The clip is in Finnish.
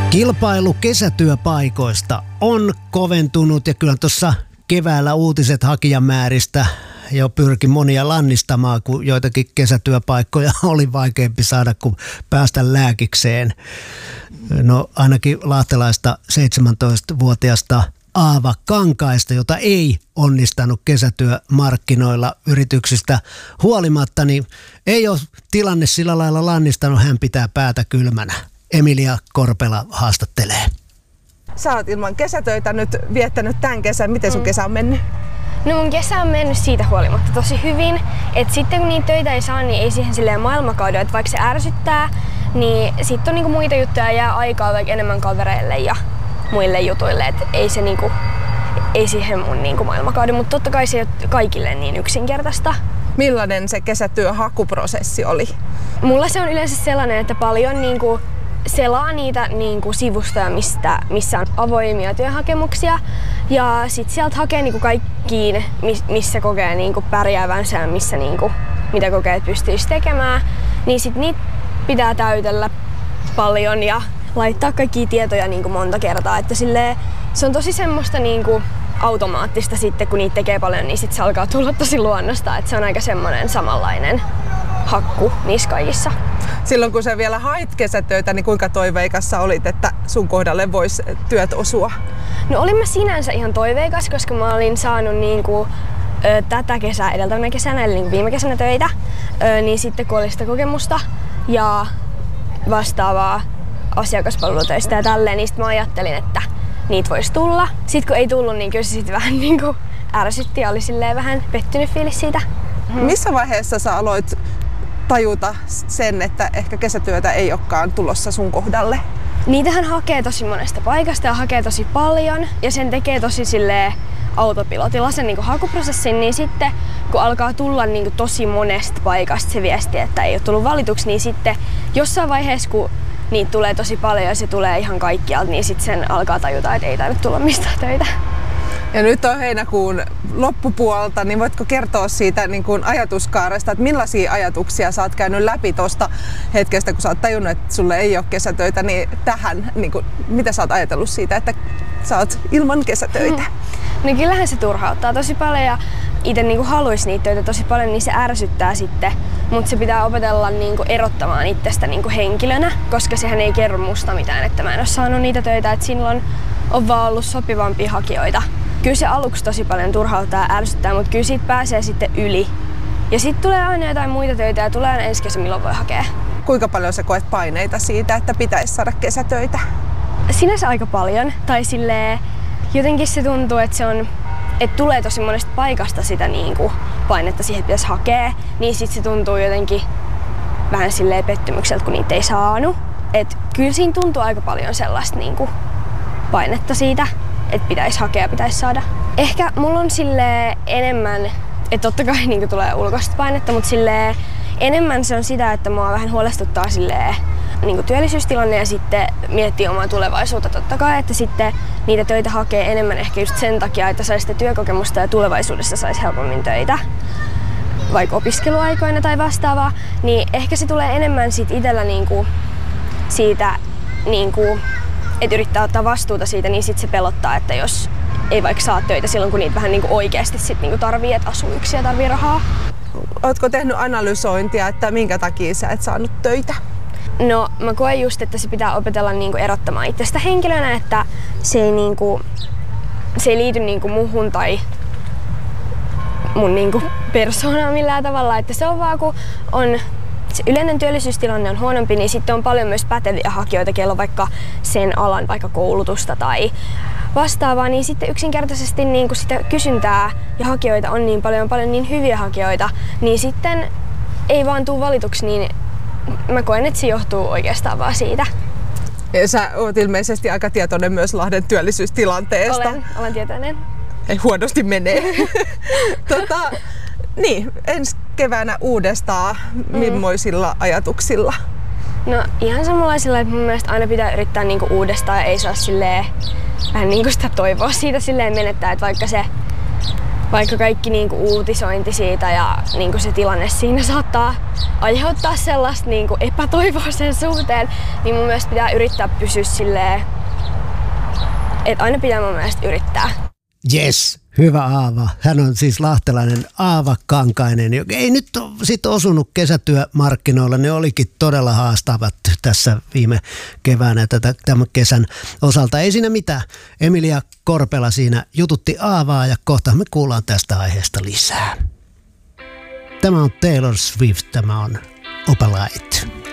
Kilpailu kesätyöpaikoista on koventunut ja kyllä tuossa keväällä uutiset hakijamääristä jo pyrki monia lannistamaan, kun joitakin kesätyöpaikkoja oli vaikeampi saada kuin päästä lääkikseen. No ainakin lahtelaista 17-vuotiaasta Aava Kankaista, jota ei onnistanut kesätyömarkkinoilla yrityksistä huolimatta, niin ei ole tilanne sillä lailla lannistanut, hän pitää päätä kylmänä. Emilia Korpela haastattelee. Sä oot ilman kesätöitä nyt viettänyt tämän kesän. Miten sun kesä on mennyt? No mun kesä on mennyt siitä huolimatta tosi hyvin. Et sitten kun niitä töitä ei saa, niin ei siihen silleen maailmakaudella, että vaikka se ärsyttää, niin sitten on niinku muita juttuja, jää aikaa vaikka enemmän kavereille ja muille jutuille. Et ei siihen mun niinku maailmakauden, mutta totta kai se ei ole kaikille niin yksinkertaista. Millainen se kesätyöhakuprosessi oli? Mulla se on yleensä sellainen, että paljon niinku selaa niitä niinku sivustoja, missä on avoimia työhakemuksia. Ja sit sieltä hakee niinku kaikkiin, missä kokee niinku pärjäävänsä ja missä niinku, mitä kokee, että pystyisi tekemään. Niin sit niitä pitää täytellä paljon ja laittaa kaikkia tietoja niinku monta kertaa. Että silleen, se on tosi semmoista niinku automaattista sitten, kun niitä tekee paljon, niin sit se alkaa tulla tosi luonnosta. Että se on aika semmoinen samanlainen hakku niissä kaikissa. Silloin kun sä vielä hait kesätöitä, niin kuinka toiveikas sä olit, että sun kohdalle vois työt osua? No olin mä sinänsä ihan toiveikas, koska mä olin saanut niinku, tätä kesää edeltävänä kesänä, eli niinku viime kesänä töitä, niin sitten kun oli sitä kokemusta ja vastaavaa asiakaspalvelutöistä ja tälleen, niin sitten mä ajattelin, että niitä voisi tulla. Sitten kun ei tullut, niin kyllä se sitten vähän niinku ärsytti ja oli silleen vähän pettynyt fiilis siitä. Missä vaiheessa sä aloit tajuta sen, että ehkä kesätyötä ei olekaan tulossa sun kohdalle? Niitähän hakee tosi monesta paikasta ja hakee tosi paljon ja sen tekee tosi silleen autopilotilla sen niinku hakuprosessin, niin sitten kun alkaa tulla niinku tosi monesta paikasta se viesti, että ei ole tullut valituksi, niin sitten jossain vaiheessa kun niitä tulee tosi paljon ja se tulee ihan kaikkialta, niin sitten sen alkaa tajuta, että ei tainnut tulla mistään töitä. Ja nyt on heinäkuun loppupuolta, niin voitko kertoa siitä niin kuin ajatuskaaresta, että millaisia ajatuksia sä oot käynyt läpi tuosta hetkestä, kun sä oot tajunnut, että sulle ei ole kesätöitä, niin tähän, niin kuin, mitä sä oot ajatellut siitä, että sä oot ilman kesätöitä? No kyllähän se turhauttaa tosi paljon ja itse niin haluaisi niitä töitä tosi paljon, niin se ärsyttää sitten. Mutta se pitää opetella niin kuin erottamaan itsestä niin kuin henkilönä, koska sehän ei kerro musta mitään, että mä en ole saanut niitä töitä, että silloin on vaan ollut sopivampia hakijoita. Kyllä se aluksi tosi paljon turhauttaa ja ärsyttää, mutta kyllä siitä pääsee sitten yli. Ja sitten tulee aina jotain muita töitä ja tulee aina ensi kesä, milloin voi hakea. Kuinka paljon sä koet paineita siitä, että pitäisi saada kesätöitä? Sinänsä aika paljon. Tai silleen, jotenkin se tuntuu, että tulee tosi monesta paikasta sitä niinku painetta siihen, että pitäisi hakea. Niin sitten se tuntuu jotenkin vähän silleen pettymykseltä, kun niitä ei saanut. Et kyllä siinä tuntuu aika paljon sellaista niinku painetta siitä, että pitäisi hakea ja pitäisi saada. Ehkä mulla on silleen enemmän, että totta kai niinku tulee ulkoista painetta, mutta silleen enemmän se on sitä, että mua vähän huolestuttaa silleen niinku työllisyystilanne ja sitten miettii omaa tulevaisuutta totta kai, että sitten niitä töitä hakee enemmän ehkä just sen takia, että saisi sitä työkokemusta ja tulevaisuudessa saisi helpommin töitä, vaikka opiskeluaikoina tai vastaavaa, niin ehkä se tulee enemmän sit itsellä niinku siitä niinku että yrittää ottaa vastuuta siitä, niin sitten se pelottaa, että jos ei vaikka saa töitä silloin, kun niitä vähän niin kuin oikeasti sit niin kuin tarvii, että asuu yksin ja tarvii rahaa. Ootko tehnyt analysointia, että minkä takia sä et saanut töitä? No mä koen just, että se pitää opetella niin kuin erottamaan itsestä henkilönä, että se ei liity niin kuin muhun tai mun niin kuin persoonaan millään tavalla. Että se on vaan, kun se yleinen työllisyystilanne on huonompi, niin sitten on paljon myös päteviä hakijoita, kello vaikka sen alan vaikka koulutusta tai vastaavaa, niin sitten yksinkertaisesti niin kun sitä kysyntää ja hakijoita on niin paljon niin hyviä hakijoita, niin sitten ei vaan tule valituksi, niin mä koen, että se johtuu oikeastaan vaan siitä. Ja sä oot ilmeisesti aika tietoinen myös Lahden työllisyystilanteesta. Olen tietoinen. Ei huonosti menee. Niin, ensi keväänä uudestaan, millaisilla ajatuksilla? No ihan samanlaisilla, että mun mielestä aina pitää yrittää niinku uudestaan ja ei saa silleen vähän niinku sitä toivoa siitä silleen menettää, että vaikka se vaikka kaikki niinku uutisointi siitä ja niinku se tilanne siinä saattaa aiheuttaa sellaista niinku epätoivoa sen suhteen, niin mun mielestä pitää yrittää pysyä silleen, että aina pitää mun mielestä yrittää. Yes, hyvä Aava. Hän on siis lahtelainen Aava Kankainen, joka ei nyt ole sit osunut kesätyömarkkinoilla. Ne olikin todella haastavat tässä viime keväänä tämän kesän osalta. Ei siinä mitään. Emilia Korpela siinä jututti Aavaa ja kohta me kuullaan tästä aiheesta lisää. Tämä on Taylor Swift, tämä on Opalite.